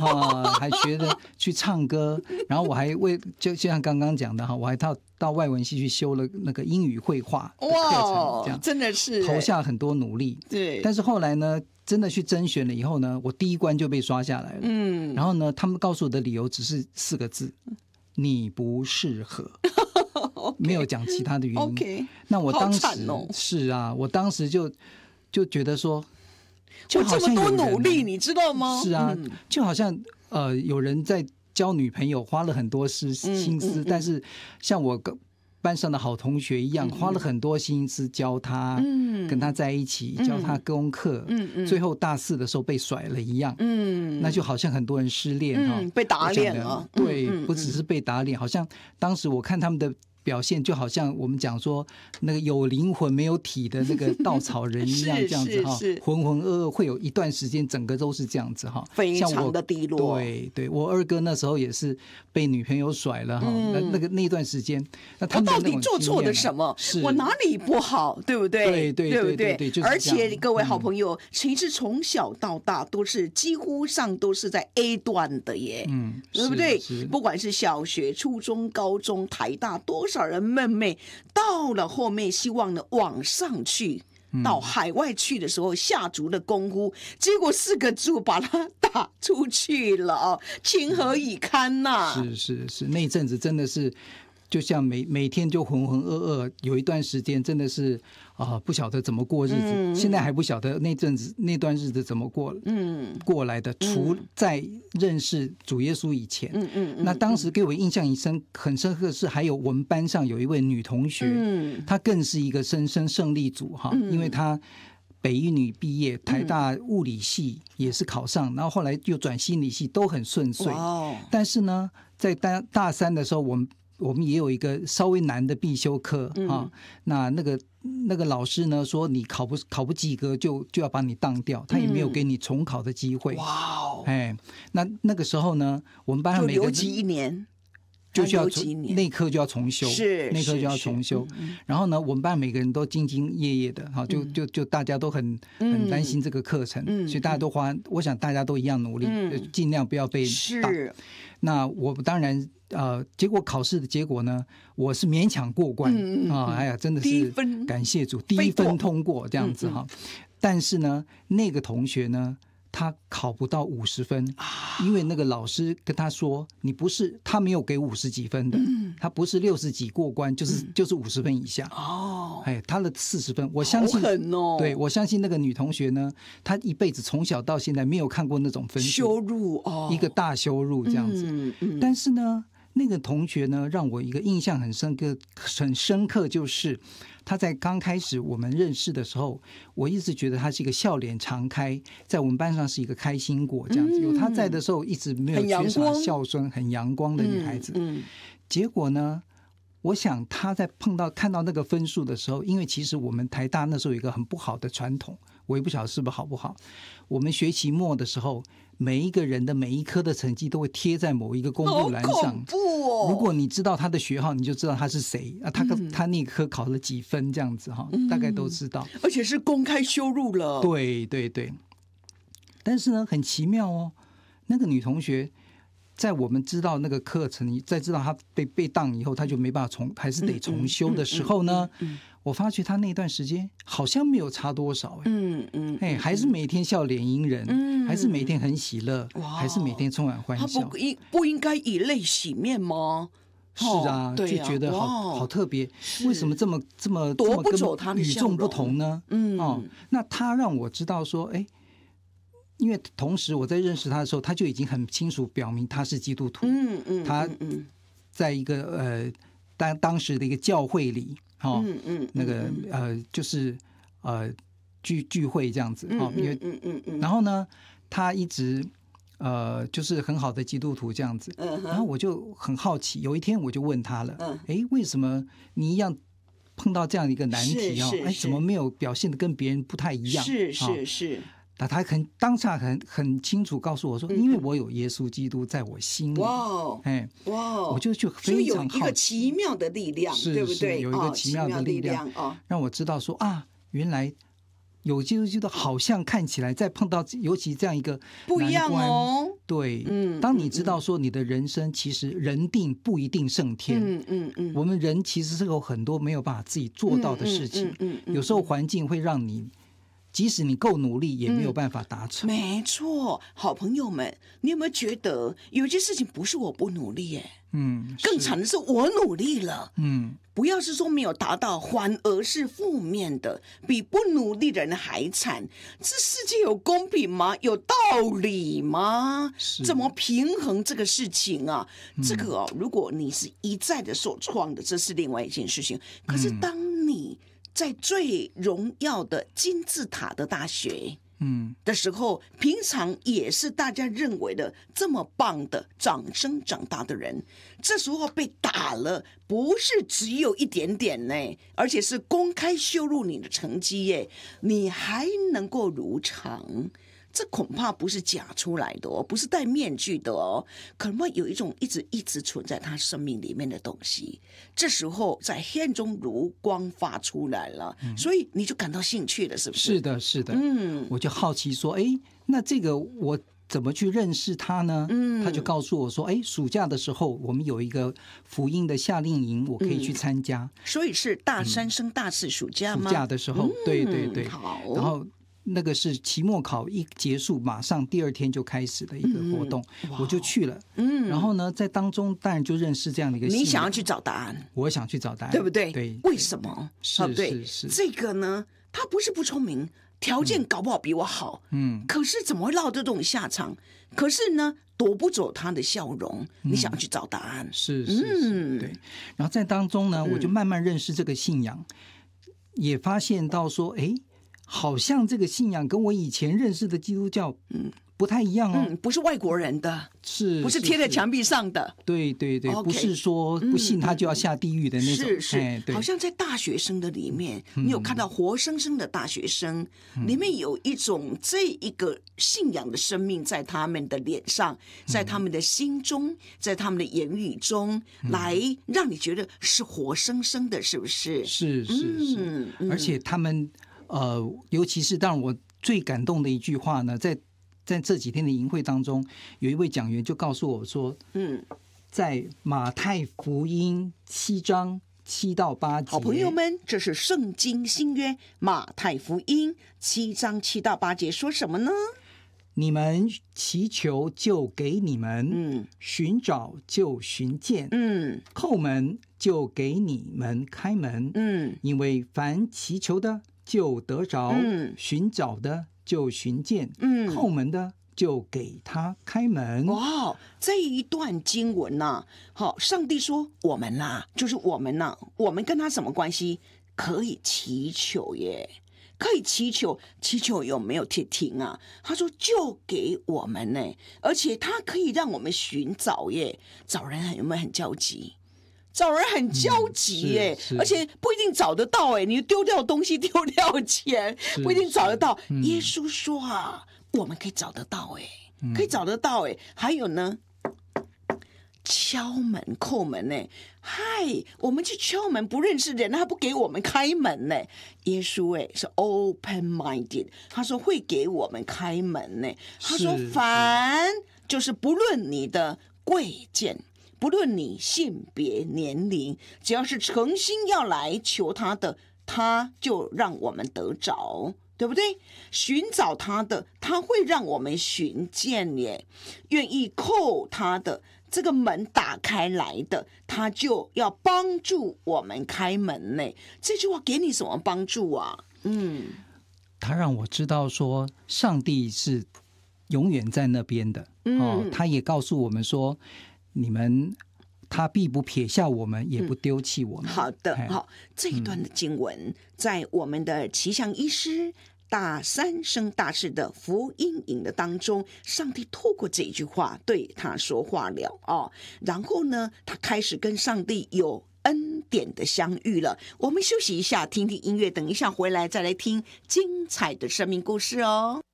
还学着去唱歌，然后我还就像刚刚讲的哈，我还到外文系去修了那个英语绘画的课程，这样真的是投下很多努力。 对， 但是后来呢，真的去甄选了以后呢，我第一关就被刷下来了。然后呢，他们告诉我的理由只是4个字：你不适合。没有讲其他的原因。 Okay, 那我当时、是啊，我当时就觉得说，就好像我这么多努力，你知道吗？ 是啊，就好像有人在交女朋友花了很多心思，但是像我班上的好同学一样，花了很多心思教他，跟他在一起，教他功课，最后大4的时候被甩了一样，那就好像很多人失恋被打脸了， 对，不只是被打脸，好像当时我看他们的表现就好像我们讲说那个有灵魂没有体的那个稻草人一样，这样子哈，浑浑噩噩，会有一段时间整个都是这样子哈， 非常的低落。 对，我二哥那时候也是被女朋友甩了哈，那段时间，那他们我到底做错了什么？我哪里不好，对不对？ 对不对？ 而且各位好朋友，其实从小到大都是几乎上都是在 A 段的耶，对不对？不管是小学、初中、高中、台大，多少人妹妹到了后面希望呢往上去，到海外去的时候下足了功夫，结果4个字把他打出去了，情何以堪呐！ 是，那一阵子真的是就像每天就浑浑噩噩，有一段时间真的是不晓得怎么过日子，现在还不晓得那段日子怎么过来的，除在认识主耶稣以前，那当时给我印象很深刻的是，还有我们班上有一位女同学，她更是一个胜利组哈，因为她北一女毕业，台大物理系也是考上，然后后来又转心理系，都很顺遂。但是呢，在大3的时候，我们也有一个稍微难的必修课那个老师呢说你考不及格就要把你当掉，他也没有给你重考的机会。那个时候呢，我们班上每个人就留级1年。 就是要那科就要重修，那科就要重修。然后呢，我们班每个人都兢兢业业的，就大家都很担心这个课程，所以大家都我想大家都一样努力，尽量不要被打。那我当然结果考试的结果呢，我是勉强过关哎呀，真的是感谢主，第1分通过这样子哈。但是呢，那个同学呢，他考不到50分，因为那个老师跟他说，他没有给50几分的，他不是60几过关，就是50分以下。他的40分，我相信， 好狠哦！ 对，我相信那个女同学呢，她一辈子从小到现在没有看过那种分数， 羞辱一个大羞辱这样子。但是呢，那个同学呢，让我一个印象很深刻，就是他在刚开始我们认识的时候，我一直觉得他是一个笑脸常开，在我们班上是一个开心果这样子。有他在的时候，一直没有缺少笑声，很阳光的女孩子。结果呢，我想他在看到那个分数的时候，因为其实我们台大那时候有一个很不好的传统，我也不晓得是不是好不好。我们学期末的时候，每一个人的每一科的成绩都会贴在某一个公布栏上。 好恐怖哦！ 如果你知道他的学号，你就知道他是谁啊，他那科考了几分这样子哈，大概都知道。 而且是公开羞辱了。 对。但是呢，很奇妙哦，那个女同学在我们知道那个课程，在知道她被当以后，她就没办法还是得重修的时候呢，我发觉她那段时间好像没有差多少，还是每天笑脸迎人，还是每天很喜乐，还是每天充满欢笑。 她不应该以泪洗面吗？ 是啊，就觉得好特别，为什么这么夺不走他的与众不同呢？那他让我知道说，因为同时我在认识他的时候，他就已经很清楚表明他是基督徒。他在一个当时的一个教会里，那个就是聚会这样子，因为然后呢，他一直就是很好的基督徒这样子，然后我就很好奇，有一天我就问他了，为什么你一样碰到这样一个难题怎么没有表现得跟别人不太一样？ 是。 那他当下很清楚告诉我说，因为我有耶稣基督在我心里。我就非常好奇， 有一个奇妙的力量，对不对？ 有一个奇妙的力量让我知道说原来有些觉得好像看起来再碰到尤其这样一个不一样哦。 对，当你知道说你的人生其实人定不一定胜天，我们人其实是有很多没有办法自己做到的事情，有时候环境会让你即使你够努力也没有办法达成。 没错，好朋友们，你有没有觉得有一件事情不是我不努力耶？更惨的是我努力了，不要是说没有达到，反而是负面的，比不努力的人还惨。这世界有公平吗？有道理吗？怎么平衡这个事情啊？这个如果你是一再的受创的，这是另外一件事情。可是当你在最荣耀的金字塔的大学的时候，平常也是大家认为的这么棒的掌声长大的人，这时候被打了，不是只有一点点呢，而且是公开羞辱你的成绩耶，你还能够如常？这恐怕不是假出来的哦，不是戴面具的哦，可能有一种一直存在他生命里面的东西，这时候在黑暗中如光发出来了，所以你就感到兴趣了，是不是？ 是的，是的，我就好奇说，那这个我怎么去认识他呢？他就告诉我说，暑假的时候我们有一个福音的夏令营，我可以去参加。 所以是大三升大四暑假吗？ 暑假的时候，对对对， 好， 然后那个是期末考一结束，马上第二天就开始的一个活动，我就去了。然后呢，在当中当然就认识这样的一个信仰。 你想要去找答案， 我想去找答案， 对不对？ 对， 为什么？ 是这个呢，他不是不聪明，条件搞不好比我好，可是怎么会落这种下场？可是呢，夺不走他的笑容。你想要去找答案， 是，对。然后在当中呢，我就慢慢认识这个信仰，也发现到说，好像这个信仰跟我以前认识的基督教不太一样哦， 不是外国人的，不是贴在墙壁上的， 对对对，不是说不信他就要下地狱的那种， 是，好像在大学生的里面，你有看到活生生的大学生，里面有一种这一个信仰的生命在他们的脸上，在他们的心中，在他们的言语中，来让你觉得是活生生的，是不是？ 是，而且他们尤其是当然我最感动的一句话呢，在这几天的营会当中，有一位讲员就告诉我说，在马太福音7章7到8节， 好朋友们，这是圣经新约马太福音7章7到8节说什么呢？ 你们祈求就给你们，寻找就寻见，叩门就给你们开门，因为凡祈求的就得着，寻找的就寻见，叩门的就给他开门。 哇，这一段经文呐，上帝说我们呐，就是我们呐，我们跟他什么关系？可以祈求耶，可以祈求，祈求有没有停啊？他说就给我们呢，而且他可以让我们寻找耶。找人有没有很焦急？找人很焦急耶，而且不一定找得到哎，你丢掉东西、丢掉钱，不一定找得到。耶稣说啊，我们可以找得到哎，可以找得到哎。还有呢，敲门、叩门呢？嗨，我们去敲门，不认识人，他不给我们开门呢。耶稣是 open-minded， 他说会给我们开门呢。他说凡就是不论你的贵贱。不论你性别年龄，只要是诚心要来求他的，他就让我们得着，对不对？寻找他的，他会让我们寻见耶。愿意叩他的，这个门打开来的，他就要帮助我们开门呢。这句话给你什么帮助啊？ 他让我知道说上帝是永远在那边的，他也告诉我们说他必不撇下我们，也不丢弃我们。 好的，好，这一段的经文在我们的奇祥医师大三升大四的福音营的当中，上帝透过这一句话对他说话了然后呢，他开始跟上帝有恩典的相遇了。我们休息一下，听听音乐，等一下回来再来听精彩的生命故事哦。